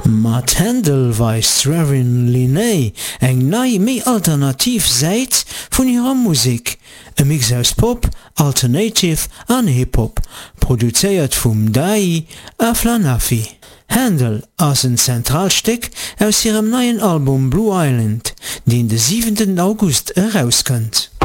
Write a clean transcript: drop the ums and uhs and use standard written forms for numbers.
Mat Händel weist Reverend Linney eng nei méi alternativ seit vun ihrer Musik. E Mix aus Pop, Alternative an Hip-Hop, produzéiert vum Dai Aflanafi. Händel ass een Zentralsteck aus ihrem neien Album Blue Island, den de 7. August herauskënnt.